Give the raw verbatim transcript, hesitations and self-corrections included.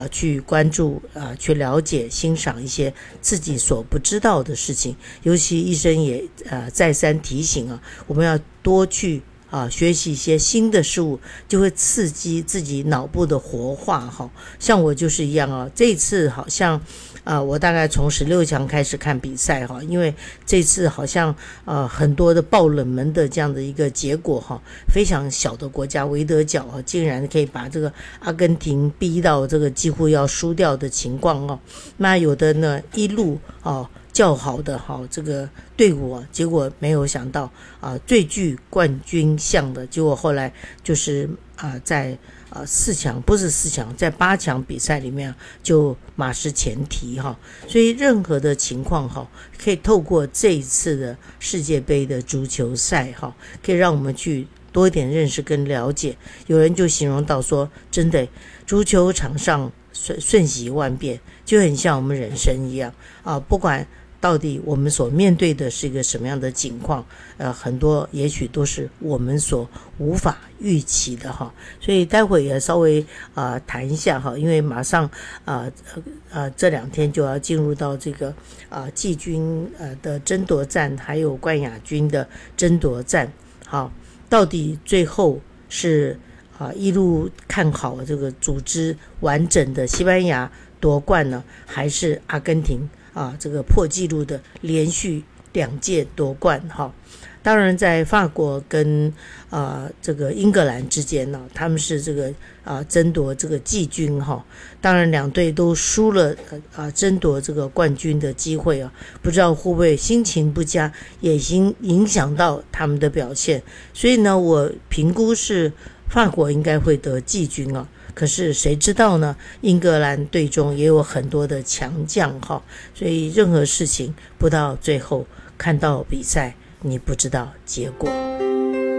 去关注啊，去了解、欣赏一些自己所不知道的事情。尤其医生也呃再三提醒啊，我们要多去啊学习一些新的事物，就会刺激自己脑部的活化哈。像我就是一样啊，这次好像啊、呃，我大概从十六强开始看比赛哈，因为这次好像呃很多的爆冷门的这样的一个结果哈，非常小的国家维德角啊，竟然可以把这个阿根廷逼到这个几乎要输掉的情况哦。那有的呢一路哦较好的哈这个队伍啊，结果没有想到啊最具冠军相的，结果后来就是啊在。呃，四强不是四强，在八强比赛里面就马失前蹄哈，所以任何的情况哈，可以透过这一次的世界杯的足球赛哈，可以让我们去多一点认识跟了解。有人就形容到说，真的，足球场上瞬瞬息万变，就很像我们人生一样啊，不管。到底我们所面对的是一个什么样的情况？呃，很多也许都是我们所无法预期的哈。所以待会也稍微啊、呃、谈一下哈，因为马上啊呃, 呃这两天就要进入到这个啊、呃、季军呃的争夺战，还有冠亚军的争夺战。好，到底最后是啊、呃、一路看好这个组织完整的西班牙夺冠呢，还是阿根廷？啊，这个破纪录的连续两届夺冠哈，当然在法国跟啊、呃、这个英格兰之间呢，他们是这个啊、呃、争夺这个季军哈，当然两队都输了啊、呃、争夺这个冠军的机会啊，不知道会不会心情不佳，也影影响到他们的表现，所以呢，我评估是法国应该会得季军啊。可是谁知道呢？英格兰队中也有很多的强将哈，所以任何事情不到最后看到比赛，你不知道结果。